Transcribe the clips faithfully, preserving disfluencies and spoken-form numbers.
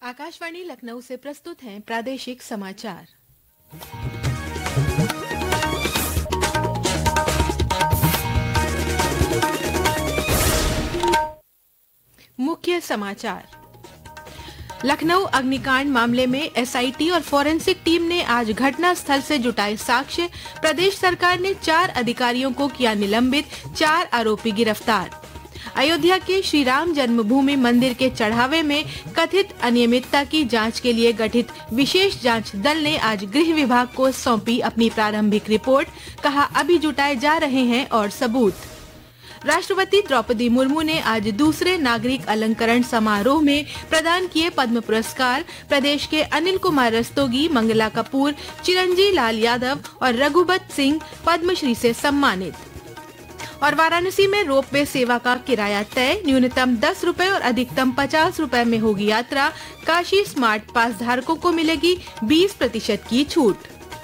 आकाशवाणी लखनऊ से प्रस्तुत हैं प्रादेशिक समाचार। मुख्य समाचार। लखनऊ अग्निकांड मामले में एसआईटी और फोरेंसिक टीम ने आज घटना स्थल से जुटाए साक्ष्य। प्रदेश सरकार ने चार अधिकारियों को किया निलंबित, चार आरोपी गिरफ्तार। अयोध्या के श्री राम जन्मभूमि मंदिर के चढ़ावे में कथित अनियमितता की जांच के लिए गठित विशेष जांच दल ने आज गृह विभाग को सौंपी अपनी प्रारंभिक रिपोर्ट। कहा, अभी जुटाए जा रहे हैं और सबूत। राष्ट्रपति द्रौपदी मुर्मू ने आज दूसरे नागरिक अलंकरण समारोह में प्रदान किए पद्म पुरस्कार। प्रदेश के अनिल कुमार रस्तोगी, मंगला कपूर, चिरंजी लाल यादव और रघुबत सिंह पद्मश्री से सम्मानित। और वाराणसी में रोपवे सेवा का किराया तय, न्यूनतम दस रुपए और अधिकतम पचास रुपए में होगी यात्रा। काशी स्मार्ट पास धारकों को मिलेगी बीस प्रतिशत की छूट।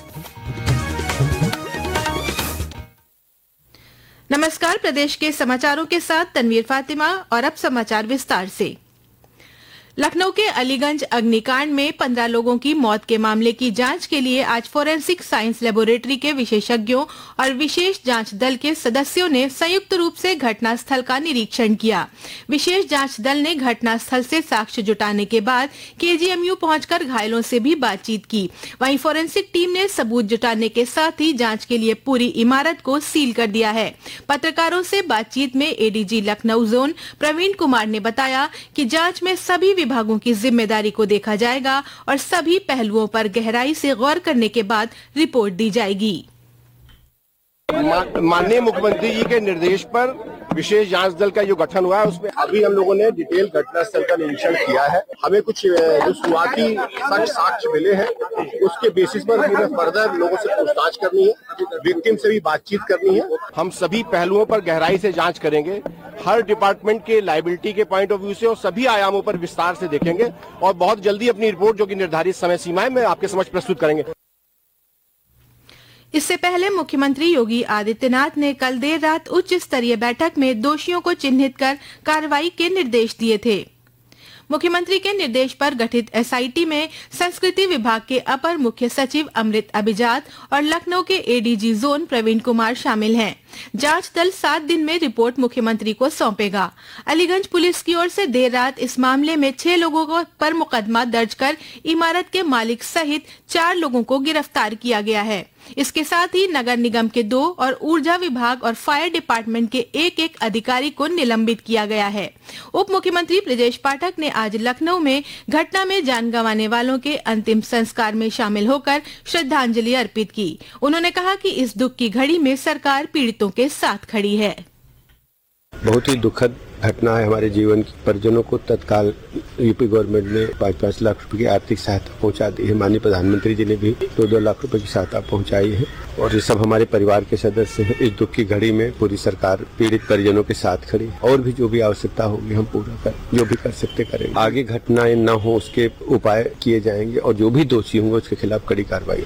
नमस्कार, प्रदेश के समाचारों के साथ तनवीर फातिमा। और अब समाचार विस्तार से। लखनऊ के अलीगंज अग्निकांड में पंद्रह लोगों की मौत के मामले की जांच के लिए आज फोरेंसिक साइंस लेबोरेटरी के विशेषज्ञों और विशेष जांच दल के सदस्यों ने संयुक्त रूप से घटना स्थल का निरीक्षण किया। विशेष जांच दल ने घटना स्थल से साक्ष्य जुटाने के बाद केजीएमयू पहुंचकर घायलों से भी बातचीत की। वहीं फोरेंसिक टीम ने सबूत जुटाने के साथ ही जांच के लिए पूरी इमारत को सील कर दिया है। पत्रकारों से बातचीत में एडीजी लखनऊ जोन प्रवीण कुमार ने बताया कि जांच में सभी विभागों की जिम्मेदारी को देखा जाएगा और सभी पहलुओं पर गहराई से गौर करने के बाद रिपोर्ट दी जाएगी। माननीय मुख्यमंत्री जी के निर्देश पर विशेष जांच दल का जो गठन हुआ है, उसमें अभी हम लोगों ने डिटेल घटनास्थल का निरीक्षण किया है। हमें कुछ जो शुरुआती साक्ष्य मिले हैं, उसके बेसिस पर हमें फर्दर लोगों से पूछताछ करनी है, विक्टिम से भी बातचीत करनी है। हम सभी पहलुओं पर गहराई से जांच करेंगे, हर डिपार्टमेंट के लायबिलिटी के पॉइंट ऑफ व्यू से और सभी आयामों पर विस्तार से देखेंगे और बहुत जल्दी अपनी रिपोर्ट, जो कि निर्धारित समय सीमा है, में आपके समक्ष प्रस्तुत करेंगे। इससे पहले मुख्यमंत्री योगी आदित्यनाथ ने कल देर रात उच्च स्तरीय बैठक में दोषियों को चिन्हित कर कार्रवाई के निर्देश दिए थे। मुख्यमंत्री के निर्देश पर गठित एसआईटी में संस्कृति विभाग के अपर मुख्य सचिव अमृत अभिजात और लखनऊ के एडीजी जोन प्रवीण कुमार शामिल हैं। जांच दल सात दिन में रिपोर्ट मुख्यमंत्री को सौंपेगा। अलीगंज पुलिस की ओर से देर रात इस मामले में छह लोगों को पर मुकदमा दर्ज कर इमारत के मालिक सहित चार लोगों को गिरफ्तार किया गया है। इसके साथ ही नगर निगम के दो और ऊर्जा विभाग और फायर डिपार्टमेंट के एक एक अधिकारी को निलंबित किया गया है। उप मुख्यमंत्री ब्रजेश पाठक ने आज लखनऊ में घटना में जान गंवाने वालों के अंतिम संस्कार में शामिल होकर श्रद्धांजलि अर्पित की। उन्होंने कहा कि इस दुख की घड़ी में सरकार पीड़ितों के साथ खड़ी है। बहुत ही दुखद घटना है हमारे जीवन की। परिजनों को तत्काल यूपी गवर्नमेंट ने पाँच पाँच लाख रुपए की आर्थिक सहायता पहुंचा दी है। माननीय प्रधानमंत्री जी ने भी दो दो लाख रुपए की सहायता पहुंचाई है और ये सब हमारे परिवार के सदस्य हैं। इस दुख की घड़ी में पूरी सरकार पीड़ित परिजनों के साथ खड़ी है और भी जो भी आवश्यकता होगी हम पूरा कर जो भी कर सकते करेंगे। आगे घटनाएं न हो उसके उपाय किए जाएंगे और जो भी दोषी होंगे उसके खिलाफ कड़ी कार्रवाई।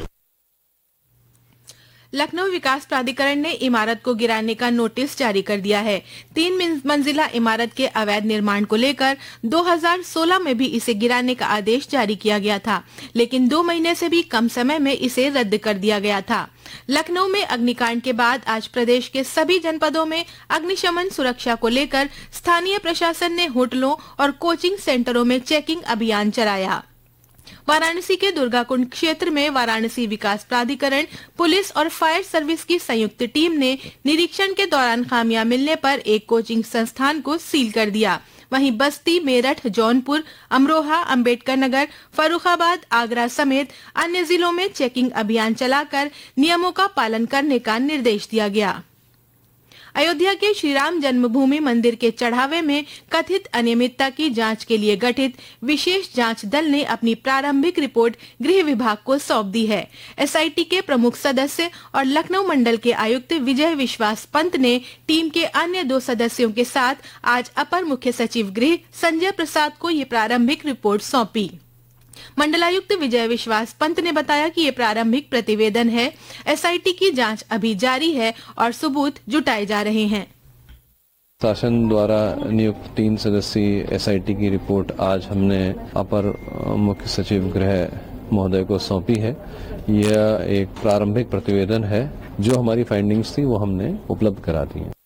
लखनऊ विकास प्राधिकरण ने इमारत को गिराने का नोटिस जारी कर दिया है। तीन मंजिला इमारत के अवैध निर्माण को लेकर दो हज़ार सोलह में भी इसे गिराने का आदेश जारी किया गया था, लेकिन दो महीने से भी कम समय में इसे रद्द कर दिया गया था। लखनऊ में अग्निकांड के बाद आज प्रदेश के सभी जनपदों में अग्निशमन सुरक्षा को लेकर स्थानीय प्रशासन ने होटलों और कोचिंग सेंटरों में चेकिंग अभियान चलाया। वाराणसी के दुर्गाकुंड क्षेत्र में वाराणसी विकास प्राधिकरण, पुलिस और फायर सर्विस की संयुक्त टीम ने निरीक्षण के दौरान खामियां मिलने पर एक कोचिंग संस्थान को सील कर दिया। वहीं बस्ती, मेरठ, जौनपुर, अमरोहा, अंबेडकर नगर, फर्रुखाबाद, आगरा समेत अन्य जिलों में चेकिंग अभियान चलाकर नियमों का पालन करने का निर्देश दिया गया। अयोध्या के श्री राम जन्मभूमि मंदिर के चढ़ावे में कथित अनियमितता की जांच के लिए गठित विशेष जांच दल ने अपनी प्रारंभिक रिपोर्ट गृह विभाग को सौंप दी है। एसआईटी के प्रमुख सदस्य और लखनऊ मंडल के आयुक्त विजय विश्वास पंत ने टीम के अन्य दो सदस्यों के साथ आज अपर मुख्य सचिव गृह संजय प्रसाद को ये प्रारंभिक रिपोर्ट सौंपी। मंडलायुक्त विजय विश्वास पंत ने बताया कि ये प्रारंभिक प्रतिवेदन है। एसआईटी की जांच अभी जारी है और सबूत जुटाए जा रहे हैं। शासन द्वारा नियुक्त तीन सदस्यीय एसआईटी की रिपोर्ट आज हमने अपर मुख्य सचिव गृह महोदय को सौंपी है। यह एक प्रारंभिक प्रतिवेदन है, जो हमारी फाइंडिंग्स थी वो हमने उपलब्ध करा दी है।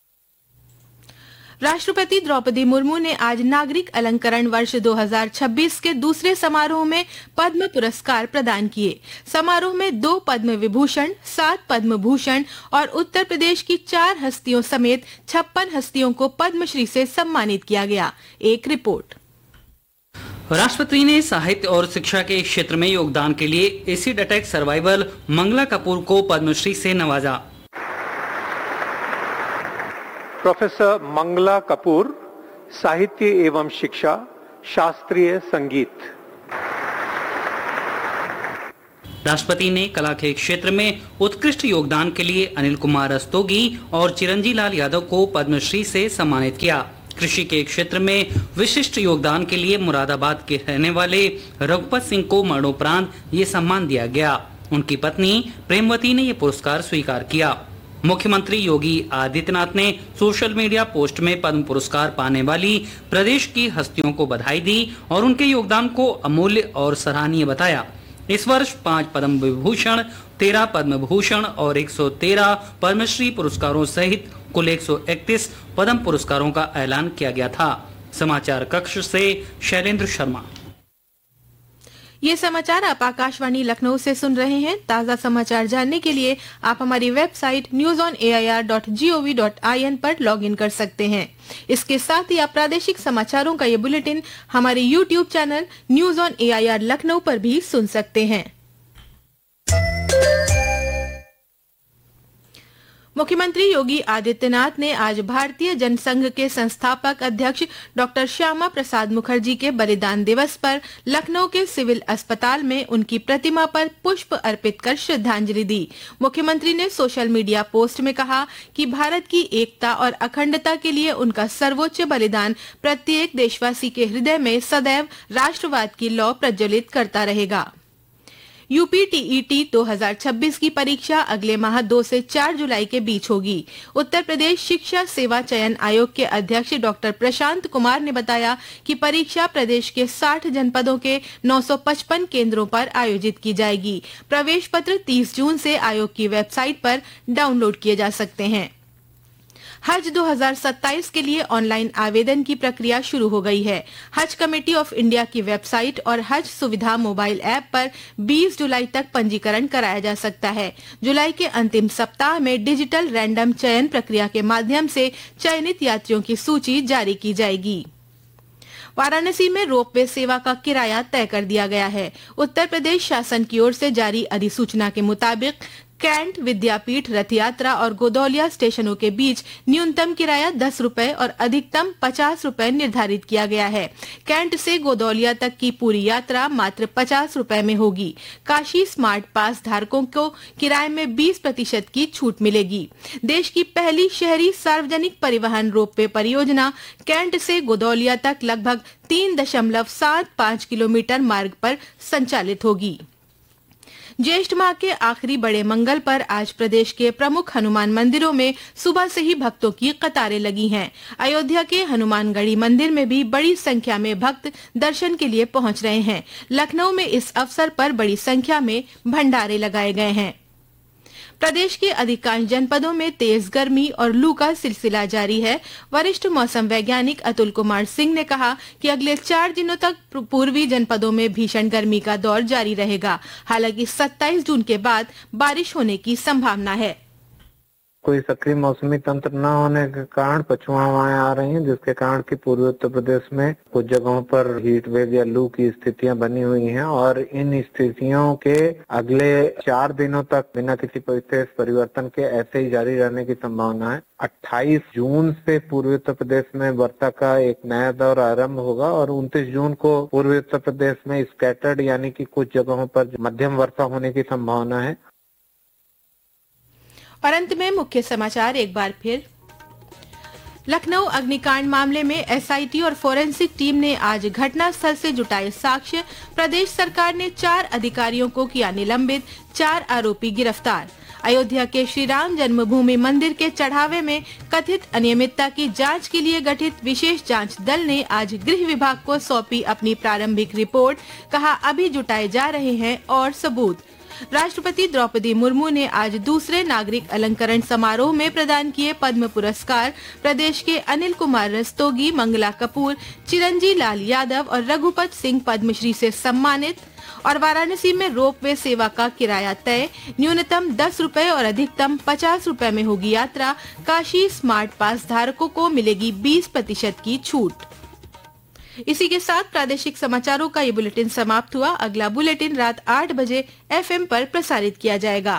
राष्ट्रपति द्रौपदी मुर्मू ने आज नागरिक अलंकरण वर्ष दो हज़ार छब्बीस के दूसरे समारोह में पद्म पुरस्कार प्रदान किए। समारोह में दो पद्म विभूषण, सात पद्म भूषण और उत्तर प्रदेश की चार हस्तियों समेत छप्पन हस्तियों को पद्मश्री से सम्मानित किया गया। एक रिपोर्ट। राष्ट्रपति ने साहित्य और शिक्षा के क्षेत्र में योगदान के लिए acid attack survival Mangla Kapoor को पद्मश्री से नवाजा। प्रोफेसर मंगला कपूर, साहित्य एवं शिक्षा, शास्त्रीय संगीत। राष्ट्रपति ने कला के क्षेत्र में उत्कृष्ट योगदान के लिए अनिल कुमार रस्तोगी और चिरंजीव लाल यादव को पद्मश्री से सम्मानित किया। कृषि के क्षेत्र में विशिष्ट योगदान के लिए मुरादाबाद के रहने वाले रघुपत सिंह को मरणोपरांत ये सम्मान दिया गया। उनकी पत्नी प्रेमवती ने ये पुरस्कार स्वीकार किया। मुख्यमंत्री योगी आदित्यनाथ ने सोशल मीडिया पोस्ट में पद्म पुरस्कार पाने वाली प्रदेश की हस्तियों को बधाई दी और उनके योगदान को अमूल्य और सराहनीय बताया। इस वर्ष पांच पद्म विभूषण, तेरह पद्म भूषण और एक सौ तेरह पद्मश्री पुरस्कारों सहित कुल एक सौ इकतीस पद्म पुरस्कारों का ऐलान किया गया था। समाचार कक्ष से शैलेंद्र शर्मा। ये समाचार आप आकाशवाणी लखनऊ से सुन रहे हैं। ताज़ा समाचार जानने के लिए आप हमारी website news on A I R dot G O V dot I N पर लॉग इन कर सकते हैं। इसके साथ ही आप प्रादेशिक समाचारों का ये बुलेटिन हमारे YouTube channel news on A I R Lucknow पर भी सुन सकते हैं। मुख्यमंत्री योगी आदित्यनाथ ने आज भारतीय जनसंघ के संस्थापक अध्यक्ष डॉक्टर श्यामा प्रसाद मुखर्जी के बलिदान दिवस पर लखनऊ के सिविल अस्पताल में उनकी प्रतिमा पर पुष्प अर्पित कर श्रद्धांजलि दी। मुख्यमंत्री ने सोशल मीडिया पोस्ट में कहा कि भारत की एकता और अखंडता के लिए उनका सर्वोच्च बलिदान प्रत्येक देशवासी के हृदय में सदैव राष्ट्रवाद की लौ प्रज्वलित करता रहेगा। यूपी टीईटी दो हज़ार छब्बीस की परीक्षा अगले माह दो से चार जुलाई के बीच होगी। उत्तर प्रदेश शिक्षा सेवा चयन आयोग के अध्यक्ष डॉक्टर प्रशांत कुमार ने बताया कि परीक्षा प्रदेश के साठ जनपदों के नौ सौ पचपन केंद्रों पर आयोजित की जाएगी। प्रवेश पत्र तीस जून से आयोग की वेबसाइट पर डाउनलोड किए जा सकते हैं। हज दो हज़ार सत्ताईस के लिए ऑनलाइन आवेदन की प्रक्रिया शुरू हो गई है। हज कमेटी ऑफ इंडिया की वेबसाइट और हज सुविधा मोबाइल ऐप पर बीस जुलाई तक पंजीकरण कराया जा सकता है। जुलाई के अंतिम सप्ताह में डिजिटल रैंडम चयन प्रक्रिया के माध्यम से चयनित यात्रियों की सूची जारी की जाएगी। वाराणसी में रोपवे सेवा का किराया तय कर दिया गया है। उत्तर प्रदेश शासन की ओर से जारी अधिसूचना के मुताबिक कैंट, विद्यापीठ, रथ यात्रा और गोदौलिया स्टेशनों के बीच न्यूनतम किराया दस रुपए और अधिकतम पचास रुपए निर्धारित किया गया है। कैंट से गोदौलिया तक की पूरी यात्रा मात्र पचास रुपए में होगी। काशी स्मार्ट पास धारकों को किराए में बीस प्रतिशत की छूट मिलेगी। देश की पहली शहरी सार्वजनिक परिवहन रोपवे परियोजना कैंट से गोदौलिया तक लगभग तीन दशमलव सात पाँच किलोमीटर मार्ग पर संचालित होगी। ज्येष्ठ माह के आखिरी बड़े मंगल पर आज प्रदेश के प्रमुख हनुमान मंदिरों में सुबह से ही भक्तों की कतारें लगी हैं। अयोध्या के हनुमानगढ़ी मंदिर में भी बड़ी संख्या में भक्त दर्शन के लिए पहुंच रहे हैं। लखनऊ में इस अवसर पर बड़ी संख्या में भंडारे लगाए गए हैं। प्रदेश के अधिकांश जनपदों में तेज गर्मी और लू का सिलसिला जारी है। वरिष्ठ मौसम वैज्ञानिक अतुल कुमार सिंह ने कहा कि अगले चार दिनों तक पूर्वी जनपदों में भीषण गर्मी का दौर जारी रहेगा। हालांकि सत्ताईस जून के बाद बारिश होने की संभावना है। कोई सक्रिय मौसमी तंत्र न होने के कारण पछुआ हवाएं आ रही हैं, जिसके कारण की पूर्वी उत्तर प्रदेश में कुछ जगहों पर हीट वेव या लू की स्थितियां बनी हुई हैं और इन स्थितियों के अगले चार दिनों तक बिना किसी विशेष परिवर्तन के ऐसे ही जारी रहने की संभावना है। अट्ठाईस जून से पूर्वी उत्तर प्रदेश में वर्षा का एक नया दौर आरंभ होगा और उनतीस जून को पूर्वी उत्तर प्रदेश में स्कैटर्ड यानी कि कुछ जगहों पर मध्यम वर्षा होने की संभावना है। और अंत में मुख्य समाचार एक बार फिर। लखनऊ अग्निकांड मामले में एस आई टी और फोरेंसिक टीम ने आज घटनास्थल से जुटाए साक्ष्य। प्रदेश सरकार ने चार अधिकारियों को किया निलंबित, चार आरोपी गिरफ्तार। अयोध्या के श्री राम जन्मभूमि मंदिर के चढ़ावे में कथित अनियमितता की जांच के लिए गठित विशेष जांच दल ने आज गृह विभाग को सौंपी अपनी प्रारंभिक रिपोर्ट। कहा, अभी जुटाए जा रहे हैं और सबूत। राष्ट्रपति द्रौपदी मुर्मू ने आज दूसरे नागरिक अलंकरण समारोह में प्रदान किए पद्म पुरस्कार। प्रदेश के अनिल कुमार रस्तोगी, मंगला कपूर, चिरंजी लाल यादव और रघुपत सिंह पद्मश्री से सम्मानित। और वाराणसी में रोपवे सेवा का किराया तय, न्यूनतम दस रुपए और अधिकतम पचास रुपए में होगी यात्रा। काशी स्मार्ट पास धारकों को मिलेगी बीस प्रतिशत की छूट। इसी के साथ प्रादेशिक समाचारों का ये बुलेटिन समाप्त हुआ। अगला बुलेटिन रात आठ बजे एफएम पर प्रसारित किया जाएगा।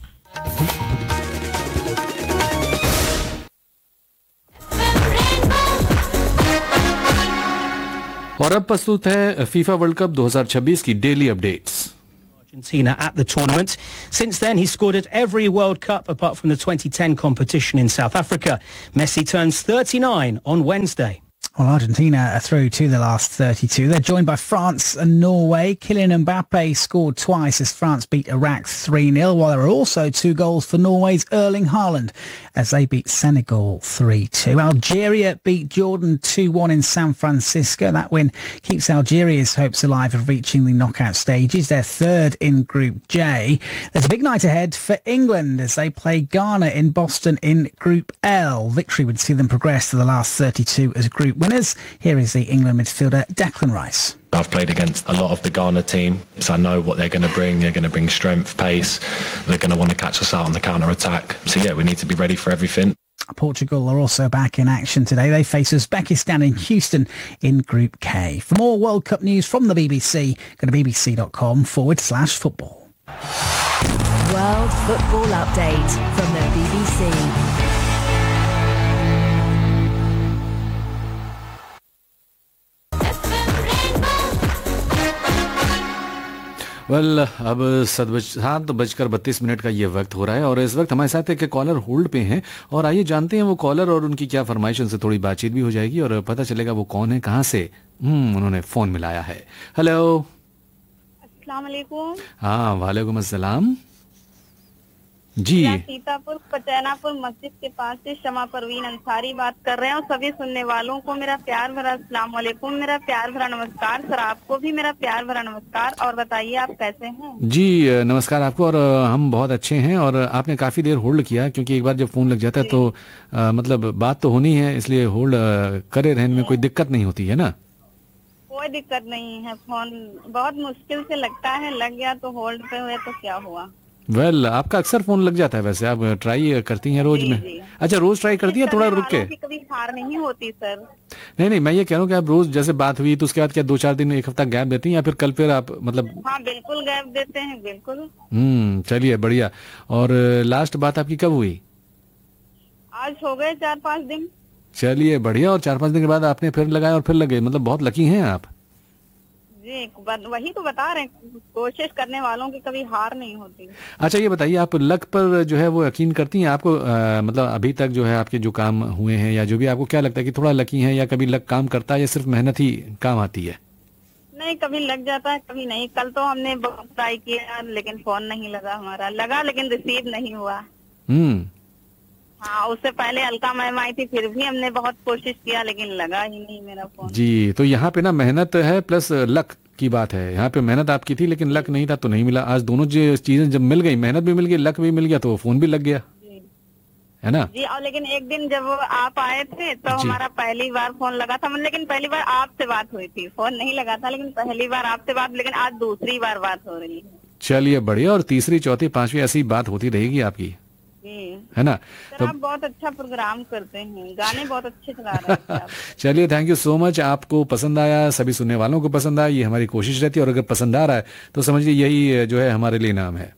और अब प्रस्तुत है फीफा वर्ल्ड कप दो हज़ार छब्बीस की daily updates. Argentina at the tournament. Since then, he's scored at every World Cup apart from the twenty ten competition in South Africa. Messi turns thirty-nine on Wednesday. Well, Argentina are through to the last thirty-two. They're joined by France and Norway. Kylian Mbappe scored twice as France beat Iraq three nil, while there were also two goals for Norway's Erling Haaland as they beat Senegal three two. Algeria beat Jordan two one in San Francisco. That win keeps Algeria's hopes alive of reaching the knockout stages. They're third in Group J. There's a big night ahead for England as they play Ghana in Boston in Group L. Victory would see them progress to the last thirty-two as Group winners. Here is the England midfielder Declan Rice. I've played against a lot of the Ghana team, so I know what they're going to bring. They're going to bring strength, pace. They're going to want to catch us out on the counter-attack. So yeah, we need to be ready for everything. Portugal are also back in action today. They face Uzbekistan in Houston in Group K. For more World Cup news from the B B C, go to bbc.com forward slash football. World Football Update from the B B C. Well well, अब सात बजकर बत्तीस minute का ये वक्त हो रहा है और इस वक्त हमारे साथ एक कॉलर होल्ड पे हैं और आइए जानते हैं वो कॉलर और उनकी क्या फरमाइश। उनसे थोड़ी बातचीत भी हो जाएगी और पता चलेगा वो कौन है, कहाँ से हम्म उन्होंने फोन मिलाया है। हेलो, अस्सलाम वालेकुम। हाँ, वालेकुम अस्सलाम जी। सीतापुर पचैनापुर मस्जिद के पास से शमा परवीन अंसारी बात कर रहे हैं और सभी सुनने वालों को मेरा प्यार भरा अस्सलाम वालेकुम, मेरा प्यार भरा नमस्कार। सर आपको भी मेरा प्यार भरा नमस्कार। और बताइए आप कैसे हैं? जी नमस्कार आपको, और हम बहुत अच्छे हैं। और आपने काफी देर होल्ड किया क्योंकि एक बार जब फोन लग जाता है तो आ, मतलब बात तो होनी है, इसलिए होल्ड करे रहने में कोई दिक्कत नहीं होती है ना? कोई दिक्कत नहीं है, फोन बहुत मुश्किल से लगता है, लग गया तो होल्ड पे हुए तो क्या हुआ। वेल well, आपका अक्सर फोन लग जाता है, वैसे आप ट्राई करती हैं रोज जी, में? जी। अच्छा, रोज ट्राई करती हैं थोड़ा रुक के? कभी हार नहीं होती सर। नहीं नहीं, मैं ये कह रहा हूँ कि आप रोज जैसे बात हुई तो उसके बाद क्या दो चार दिन एक हफ्ता गैप देती हैं या फिर कल फिर आप मतलब? हाँ बिल्कुल गैप देते हैं, बिल्कुल। हम्म चलिए बढ़िया। और लास्ट बात आपकी कब हुई? आज हो गए चार पाँच दिन। चलिए बढ़िया। और चार पाँच दिन के बाद आपने फिर लगाया और फिर लगे, मतलब बहुत लकी हैं आप। जी वही तो बता रहे हैं, कोशिश करने वालों की कभी हार नहीं होती। अच्छा ये बताइए, आप लक पर जो है वो यकीन करती हैं? आपको आ, मतलब अभी तक जो है आपके जो काम हुए हैं या जो भी, आपको क्या लगता है कि थोड़ा लकी हैं या कभी लक काम करता है या सिर्फ मेहनत ही काम आती है? नहीं, कभी लग जाता है कभी नहीं। कल तो हमने बहुत ट्राई किया लेकिन फोन नहीं लगा, हमारा लगा लेकिन रिसीव नहीं हुआ। हम्म हाँ, उससे पहले अलका मैम आई थी, फिर भी हमने बहुत कोशिश किया लेकिन लगा ही नहीं मेरा फोन। जी, तो यहाँ पे ना मेहनत है प्लस लक की बात है। यहाँ पे मेहनत आपकी थी लेकिन लक नहीं था तो नहीं मिला। आज दोनों चीजें जब मिल गई, मेहनत भी मिल गई, लक भी मिल गया, तो फोन भी लग गया, है ना? जी, और लेकिन एक दिन जब आप आए थे तो हमारा पहली बार फोन लगा था, लेकिन पहली बार आपसे बात हुई थी, फोन नहीं लगा था लेकिन पहली बार आपसे बात, लेकिन आज दूसरी बार बात हो रही है। चलिए बढ़िया। और तीसरी चौथी पांचवी ऐसी बात होती रहेगी आपकी, है ना? तो आप बहुत अच्छा प्रोग्राम करते हैं, गाने बहुत अच्छे चला रहे हैं आप। चलिए थैंक यू सो मच। आपको पसंद आया, सभी सुनने वालों को पसंद आया, ये हमारी कोशिश रहती है। और अगर पसंद आ रहा है तो समझिए यही जो है हमारे लिए नाम है।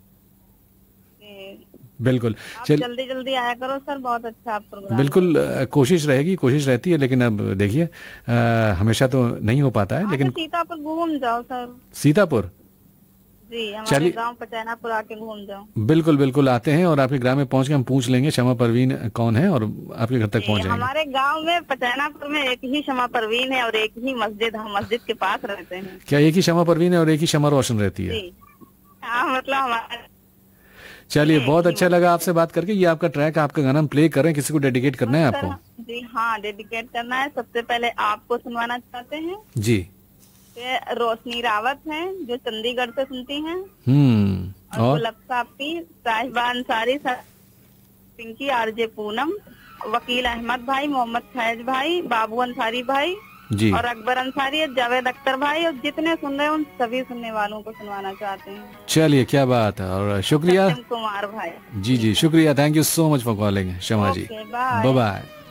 बिल्कुल, चल जल्दी जल्दी आया करो सर, बहुत अच्छा प्रोग्राम। बिल्कुल कोशिश रहेगी, कोशिश रहती है, लेकिन अब देखिए हमेशा तो नहीं हो पाता है। लेकिन सीतापुर घूम जाओ सर। सीतापुर जी, हमारे गांव पचैनापुर आके घूम जाओ। बिल्कुल बिल्कुल आते हैं और आपके ग्राम में पहुंच के हम पूछ लेंगे शमा परवीन कौन है और आपके घर तक पहुंच जाएंगे। हमारे गांव में पचैनापुर में एक ही शमा परवीन है और एक ही मस्जिद, हम मस्जिद के पास रहते हैं। क्या एक ही शमा परवीन है और एक ही शमा रोशन रहती है? हाँ, मतलब हमारे। चलिए, बहुत अच्छा लगा आपसे बात करके। ये आपका ट्रैक, आपका गाना हम प्ले कर रहे हैं, किसी को डेडिकेट करना है आपको? जी हाँ, डेडिकेट करना है। सबसे पहले आपको सुनवाना चाहते हैं जी। ये रोशनी रावत हैं जो चंडीगढ़ से सुनती हैं, हम्म और गुलाब साहबी, साहिबा अंसारी, पिंकी, आरजे पूनम, वकील अहमद भाई, मोहम्मद फैज भाई, बाबू अंसारी भाई जी, और अकबर अंसारी, जावेद अख्तर भाई, और जितने सुन रहे हैं उन सभी सुनने वालों को सुनवाना चाहते हैं। चलिए, क्या बात है, और शुक्रिया कुमार भाई। जी जी, शुक्रिया, thank you so much for calling Shama ji, bye bye.